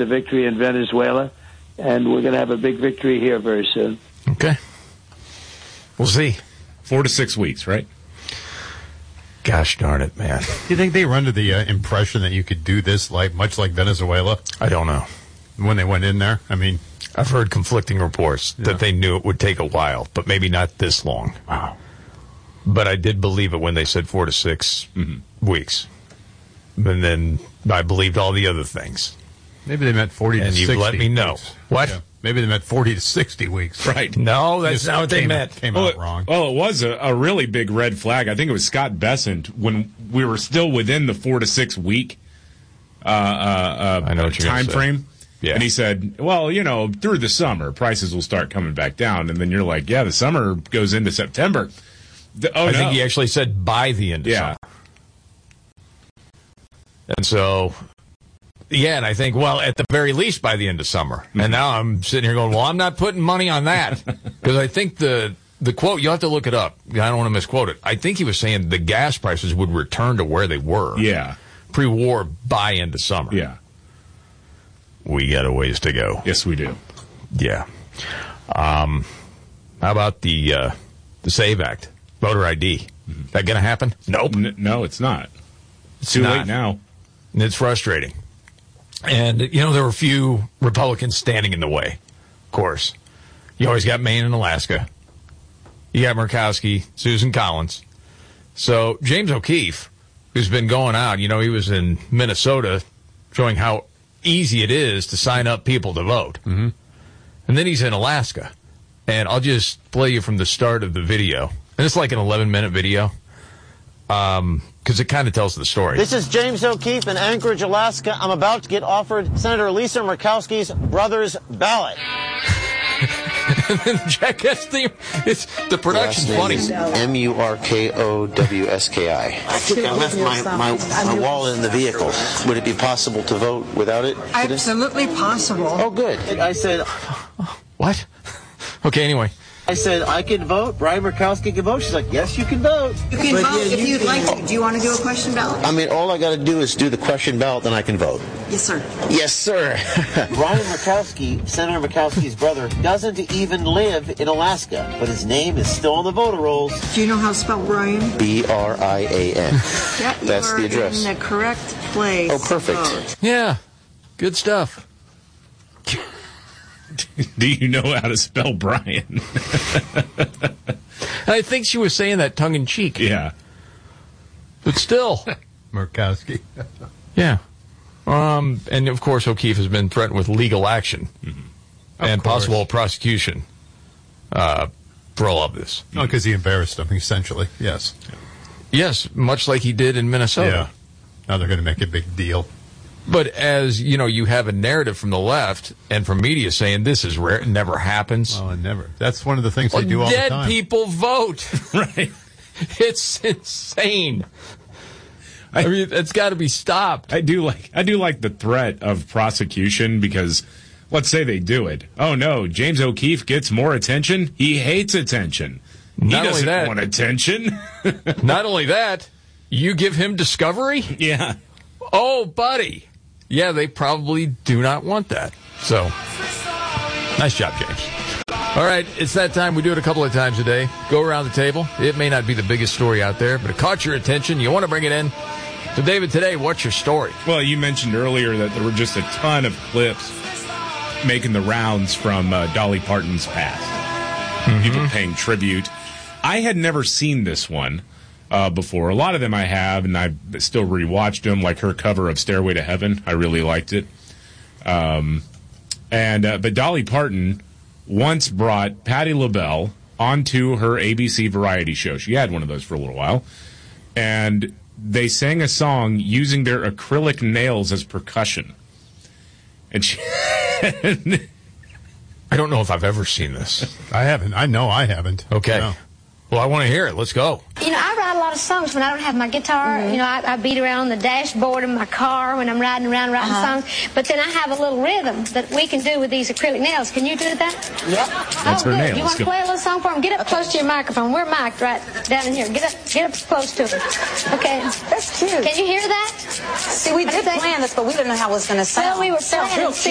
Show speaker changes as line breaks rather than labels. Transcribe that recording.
the victory in Venezuela, and we're going to have a big victory here very soon.
Okay. We'll see.
4 to 6 weeks, right?
Gosh darn it, man.
Do you think they were under the impression that you could do this much like Venezuela
I don't know.
when they went in there? I mean,
I've heard conflicting reports that they knew it would take a while, but maybe not this long.
wow.
But I did believe it when they said 4 to 6 weeks. And then I believed all the other things.
Maybe they meant 40 to
And
60
you've let me know.
weeks.
What?
Yeah. Maybe they meant 40 to 60 weeks.
Right.
No, that's
Just
not what they meant.
Came out wrong.
Well, it was a really big red flag. I think it was Scott Bessent when we were still within the 4 to 6 week
I know what you're
time
gonna say.
frame.
Yeah.
And he said, well, through the summer, prices will start coming back down. And then you're like, yeah, the summer goes into September.
I think he actually said by the end of summer. And so, and I think, well, at the very least by the end of summer. And now I'm sitting here going, well, I'm not putting money on that. Because I think the quote, you'll have to look it up. I don't want to misquote it. I think he was saying the gas prices would return to where they were.
Yeah.
Pre-war by end of summer.
Yeah.
We got a ways to go.
Yes, we do.
Yeah. How about the SAVE Act? Voter ID. That going to happen? Nope.
No, it's not. It's too
not.
late now.
And it's frustrating. And, there were a few Republicans standing in the way, of course. You always got Maine and Alaska. You got Murkowski, Susan Collins. So James O'Keefe, who's been going out, he was in Minnesota showing how easy it is to sign up people to vote. Mm-hmm. And then he's in Alaska. And I'll just play you from the start of the video. And it's like an 11-minute video. Because it kind of tells the story.
This is James O'Keefe in Anchorage, Alaska. I'm about to get offered Senator Lisa Murkowski's brother's ballot.
And then the jackass theme, the production's funny.
Murkowski. I think I left my wallet in the vehicle. Would it be possible to vote without it?
Absolutely possible.
Oh, good. I said...
What? Okay, anyway.
I said, I can vote. Brian Murkowski can vote. She's like, yes, you can vote.
You can vote if you'd like to. Do you want to do a question ballot?
I mean, all I got to do is do the question ballot, then I can vote.
Yes, sir.
Yes, sir. Brian Murkowski, Senator Murkowski's brother, doesn't even live in Alaska, but his name is still on the voter rolls.
Do you know how to spell Brian?
B-R-I-A-N.
Yep,
That's the address.
In the correct place.
Oh, perfect.
Vote.
Yeah, good stuff.
Do you know how to spell Brian?
I think she was saying that tongue-in-cheek.
Yeah.
But still.
Murkowski.
Yeah. And, of course, O'Keefe has been threatened with legal action and possible prosecution for all of this.
Oh, because he embarrassed him, essentially. Yes.
Yes, much like he did in Minnesota.
Yeah. Now they're going to make a big deal.
But as, you have a narrative from the left and from media saying this is rare, it never happens.
Well, it never. That's one of the things they do all the time.
Dead people vote.
Right.
It's insane. I mean, it's got to be stopped.
I do like the threat of prosecution because let's say they do it. Oh no, James O'Keefe gets more attention. He hates attention. He doesn't want attention.
Not only that, you give him discovery?
Yeah.
Oh, buddy. Yeah, they probably do not want that. So, nice job, James. All right, it's that time. We do it a couple of times a day. Go around the table. It may not be the biggest story out there, but it caught your attention. You want to bring it in. So, David, today, what's your story?
Well, you mentioned earlier that there were just a ton of clips making the rounds from Dolly Parton's past. Mm-hmm. People paying tribute. I had never seen this one before. A lot of them I have, and I've still rewatched them, like her cover of Stairway to Heaven. I really liked it. But Dolly Parton once brought Patti LaBelle onto her ABC variety show. She had one of those for a little while. And they sang a song using their acrylic nails as percussion. And she...
I don't know if I've ever seen this.
I haven't. I know I haven't.
Okay.
No.
Well, I want to hear it. Let's go.
I write a lot of songs when I don't have my guitar. I beat around the dashboard of my car when I'm riding around writing songs. But then I have a little rhythm that we can do with these acrylic nails. Can you do that?
Yep.
That's her
good.
nails.
You want to play a little song for them? Get up close to your microphone. We're mic'd right down in here. Get up close to it. Okay.
That's cute.
Can you hear that?
See, we did plan this, but we didn't know how it was going to sound.
Well, we were playing.